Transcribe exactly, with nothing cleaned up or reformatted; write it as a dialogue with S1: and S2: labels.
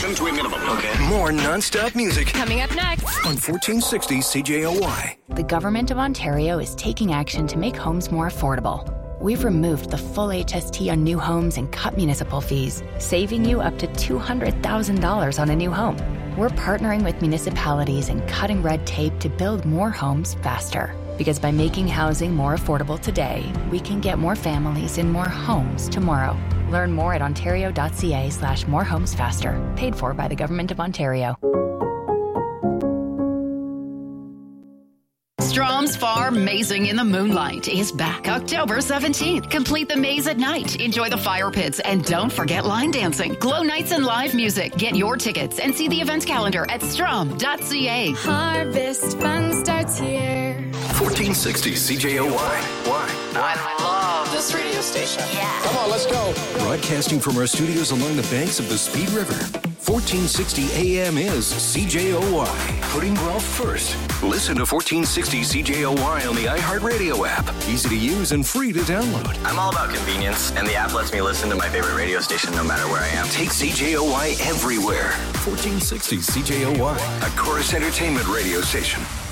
S1: them to a minimum.
S2: Okay.
S3: More non-stop music.
S4: Coming up next
S3: on fourteen sixty C J O Y.
S5: The Government of Ontario is taking action to make homes more affordable. We've removed the full H S T on new homes and cut municipal fees, saving you up to two hundred thousand dollars on a new home. We're partnering with municipalities and cutting red tape to build more homes faster. Because by making housing more affordable today, we can get more families in more homes tomorrow. Learn more at ontario.ca slash more homes faster. Paid for by the Government of Ontario.
S6: Strom's Farm Mazing in the Moonlight is back October seventeenth. Complete the maze at night. Enjoy the fire pits and don't forget line dancing, glow nights and live music. Get your tickets and see the events calendar at strom dot c a.
S4: Harvest Fun starts here.
S3: fourteen sixty C J O Y. Why?
S2: I love this radio station.
S6: Yeah.
S1: Come on, let's go.
S3: Broadcasting from our studios along the banks of the Speed River. fourteen sixty A M is C J O Y. Putting golf first. Listen to fourteen sixty C J O Y on the iHeartRadio app. Easy to use and free to download.
S2: I'm all about convenience, and the app lets me listen to my favorite radio station no matter where I am.
S3: Take C J O Y everywhere. fourteen sixty C J O Y, a Chorus Entertainment radio station.